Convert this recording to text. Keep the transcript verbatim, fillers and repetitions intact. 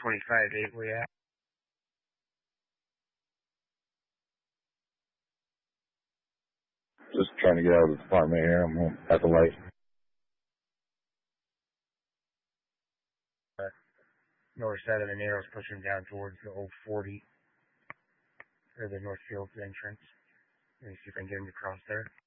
twenty-five eight we at. Just trying to get out of the department here. I'm at the light. Uh, north side of the Narrows pushing down towards the old forty, or the Northfield entrance. Let me see if I can get him to cross there.